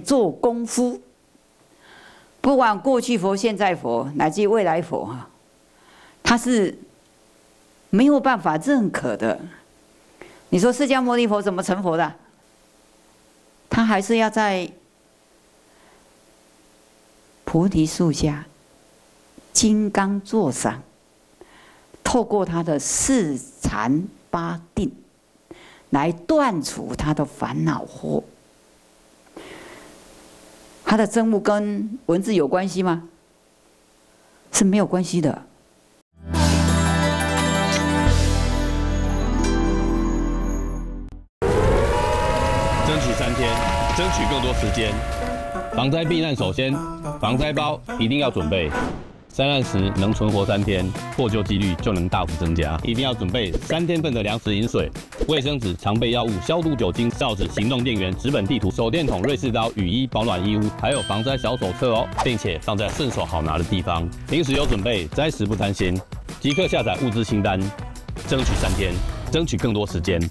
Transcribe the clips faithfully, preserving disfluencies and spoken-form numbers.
做功夫。不管过去佛、现在佛，乃至未来佛啊，他是没有办法认可的。你说释迦牟尼佛怎么成佛的？他还是要在菩提树下金刚座上，透过他的四禅八定来断除他的烦恼惑。他的真悟跟文字有关系吗？是没有关系的。 争取三天，争取更多时间。防灾避难首先，防灾包一定要准备。灾难时能存活三天，获救几率就能大幅增加。一定要准备三天份的粮食饮水、卫生纸、常备药物、消毒酒精、哨子、行动电源、纸本地图、手电筒、瑞士刀、雨衣、保暖衣物，还有防灾小手册哦，并且放在顺手好拿的地方。平时有准备，灾时不担心。即刻下载物资清单，争取三天，争取更多时间。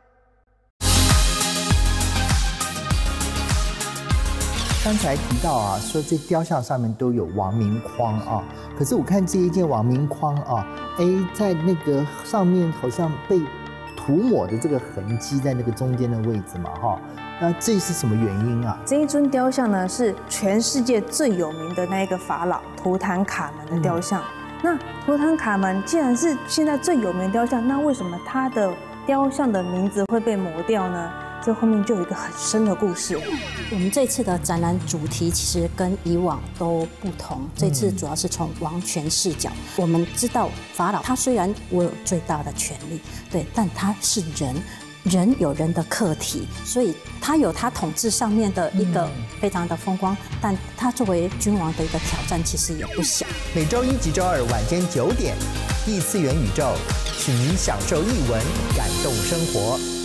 刚才提到啊，说这雕像上面都有王明框啊，可是我看这一件王明框啊，哎，在那个上面好像被涂抹的这个痕迹在那个中间的位置嘛，哈，那这是什么原因啊？ 这一尊雕像呢，是全世界最有名的那一个法老图坦卡门的雕像。嗯、那图坦卡门既然是现在最有名的雕像，那为什么他的雕像的名字会被磨掉呢？这后面就有一个很深的故事。 我们这次的展览主题其实跟以往都不同，这次主要是从王权视角。我们知道法老他虽然握有最大的权力，对，但他是人。人有人的课题，所以他有他统治上面的一个非常的风光，但他作为君王的一个挑战其实也不小。 每周一及周二晚间九点，异次元宇宙，请您享受艺文，感动生活。